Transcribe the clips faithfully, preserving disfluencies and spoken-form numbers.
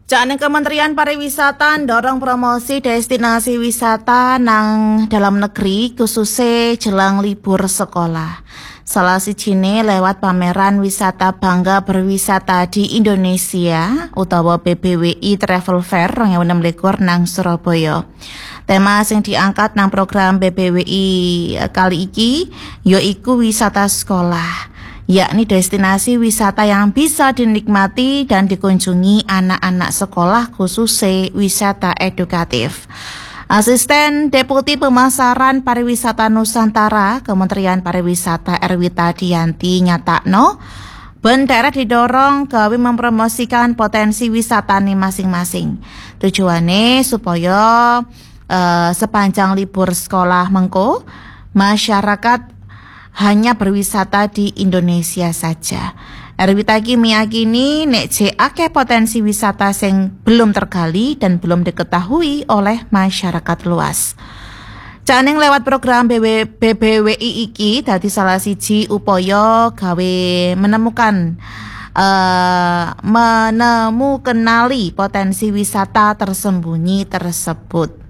Jakne Kementerian Pariwisata dorong promosi destinasi wisata nang dalam negeri khususnya jelang libur sekolah. Salah sijine lewat pameran wisata Bangga Berwisata di Indonesia utawa B B W I Travel Fair dua ribu enam belas nang Surabaya. Tema sing diangkat nang program B B W I kali iki yaiku wisata sekolah, yakni destinasi wisata yang bisa dinikmati dan dikunjungi anak-anak sekolah khususnya wisata edukatif. Asisten Deputi Pemasaran Pariwisata Nusantara Kementerian Pariwisata Erwita Dianti nyatakno bendera didorong gawe mempromosikan potensi wisata nih masing-masing. Tujuannya supaya uh, sepanjang libur sekolah mengko masyarakat hanya berwisata di Indonesia saja. Erwita ki meyakini nek je akeh potensi wisata sing belum tergali dan belum diketahui oleh masyarakat luas. Janing lewat program B B W I iki dadi salah siji upaya gawe menemukan uh, menemu kenali potensi wisata tersembunyi tersebut.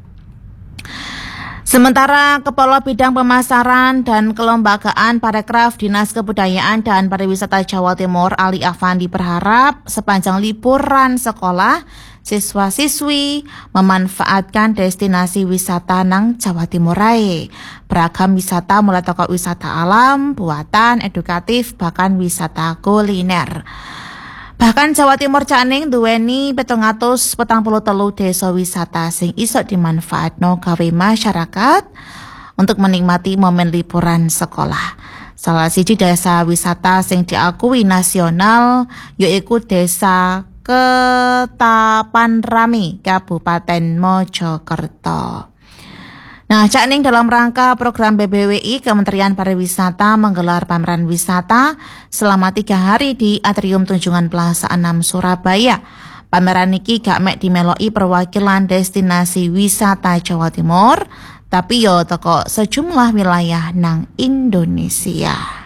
Sementara Kepala Bidang Pemasaran dan Kelembagaan Parekraf Dinas Kebudayaan dan Pariwisata Jawa Timur Ali Afandi berharap sepanjang liburan sekolah siswa-siswi memanfaatkan destinasi wisata nang Jawa Timur ae. Beragam wisata mulai toko wisata alam, buatan, edukatif, bahkan wisata kuliner. Bahkan Jawa Timur Caning duweni petang atus petang puluh telu desa wisata sing iso dimanfaatno gawe masyarakat untuk menikmati momen liburan sekolah. Salah siji desa wisata sing diakui nasional yaiku Desa Ketapanrami, Kabupaten Mojokerto. Nah, Cakning dalam rangka program B B W I, Kementerian Pariwisata menggelar pameran wisata selama tiga hari di Atrium Tunjungan Plaza enam Surabaya. Pameran iki gak mek dimeloi perwakilan destinasi wisata Jawa Timur, tapi yo teko sejumlah wilayah nang Indonesia.